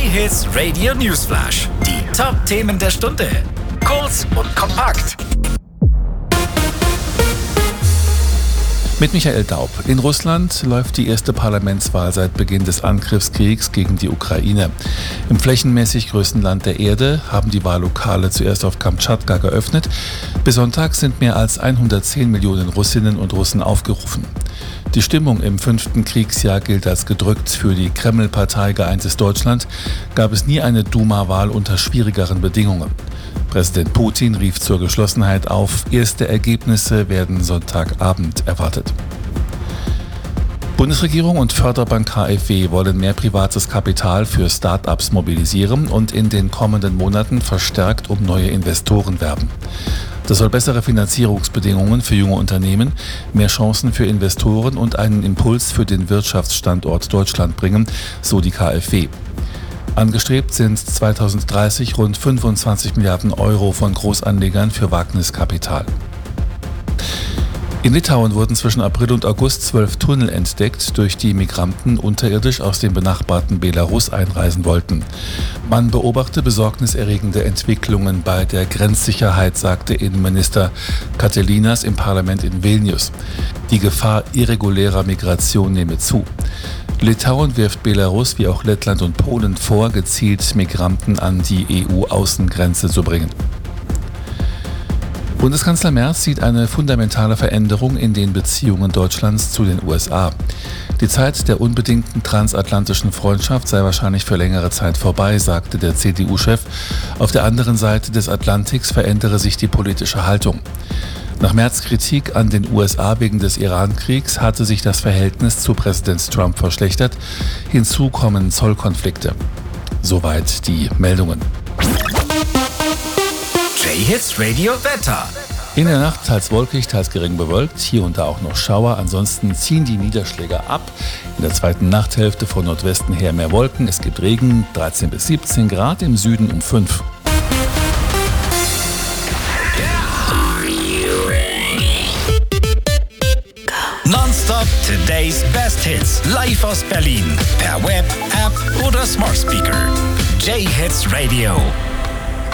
J-Hits Radio Newsflash. Die Top-Themen der Stunde. Kurz und kompakt. Mit Michael Daub. In Russland läuft die erste Parlamentswahl seit Beginn des Angriffskriegs gegen die Ukraine. Im flächenmäßig größten Land der Erde haben die Wahllokale zuerst auf Kamtschatka geöffnet. Bis Sonntag sind mehr als 110 Millionen Russinnen und Russen aufgerufen. Die Stimmung im 5. Kriegsjahr gilt als gedrückt. Für die Kreml-Partei Geeintes Deutschland gab es nie eine Duma-Wahl unter schwierigeren Bedingungen. Präsident Putin rief zur Geschlossenheit auf. Erste Ergebnisse werden Sonntagabend erwartet. Bundesregierung und Förderbank KfW wollen mehr privates Kapital für Start-ups mobilisieren und in den kommenden Monaten verstärkt um neue Investoren werben. Das soll bessere Finanzierungsbedingungen für junge Unternehmen, mehr Chancen für Investoren und einen Impuls für den Wirtschaftsstandort Deutschland bringen, so die KfW. Angestrebt sind 2030 rund 25 Milliarden Euro von Großanlegern für Wagniskapital. In Litauen wurden zwischen April und August 12 Tunnel entdeckt, durch die Migranten unterirdisch aus dem benachbarten Belarus einreisen wollten. Man beobachte besorgniserregende Entwicklungen bei der Grenzsicherheit, sagte Innenminister Katelinas im Parlament in Vilnius. Die Gefahr irregulärer Migration nehme zu. Litauen wirft Belarus wie auch Lettland und Polen vor, gezielt Migranten an die EU-Außengrenze zu bringen. Bundeskanzler Merz sieht eine fundamentale Veränderung in den Beziehungen Deutschlands zu den USA. Die Zeit der unbedingten transatlantischen Freundschaft sei wahrscheinlich für längere Zeit vorbei, sagte der CDU-Chef. Auf der anderen Seite des Atlantiks verändere sich die politische Haltung. Nach Merz' Kritik an den USA wegen des Iran-Kriegs hatte sich das Verhältnis zu Präsident Trump verschlechtert. Hinzu kommen Zollkonflikte. Soweit die Meldungen. J-Hits Radio Wetter. In der Nacht teils wolkig, teils gering bewölkt, hier und da auch noch Schauer. Ansonsten ziehen die Niederschläge ab. In der zweiten Nachthälfte von Nordwesten her mehr Wolken. Es gibt Regen, 13 bis 17 Grad, im Süden um 5. Nonstop Today's Best Hits. Live aus Berlin. Per Web, App oder Smart Speaker. J-Hits Radio.